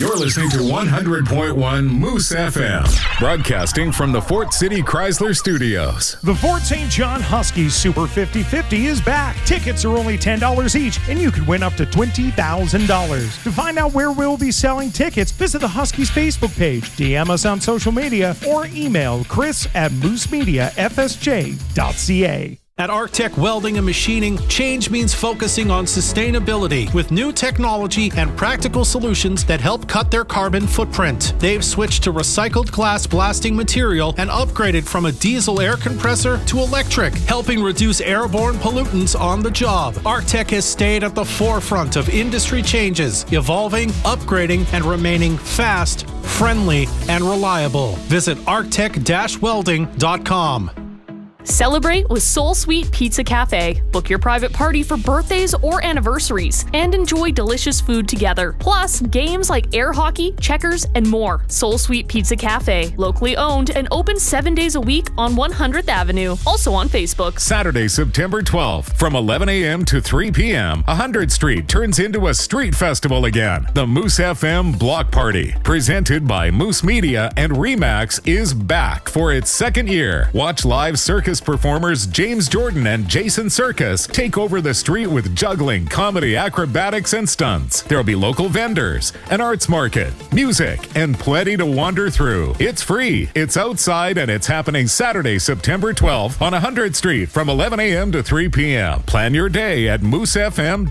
You're listening to 100.1 Moose FM, broadcasting from the Fort City Chrysler Studios. The Fort St. John Huskies Super 50-50 is back. Tickets are only $10 each, and you can win up to $20,000. To find out where we'll be selling tickets, visit the Huskies Facebook page, DM us on social media, or email chris@moosemediafsj.ca. At Arctech Welding and Machining, change means focusing on sustainability with new technology and practical solutions that help cut their carbon footprint. They've switched to recycled glass blasting material and upgraded from a diesel air compressor to electric, helping reduce airborne pollutants on the job. Arctech has stayed at the forefront of industry changes, evolving, upgrading, and remaining fast, friendly, and reliable. Visit arctech-welding.com. Celebrate with Soul Sweet Pizza Cafe. Book your private party for birthdays or anniversaries and enjoy delicious food together. Plus, games like air hockey, checkers, and more. Soul Sweet Pizza Cafe, locally owned and open 7 days a week on 100th Avenue. Also on Facebook. Saturday, September 12th, from 11 a.m. to 3 p.m., 100th Street turns into a street festival again. The Moose FM Block Party, presented by Moose Media and Remax, is back for its second year. Watch live circus performers James Jordan and Jason Circus take over the street with juggling, comedy, acrobatics, and stunts. There'll be local vendors, an arts market, music, and plenty to wander through. It's free, it's outside, and it's happening Saturday, September 12th on 100th Street from 11 a.m. to 3 p.m. Plan your day at moosefm.ca.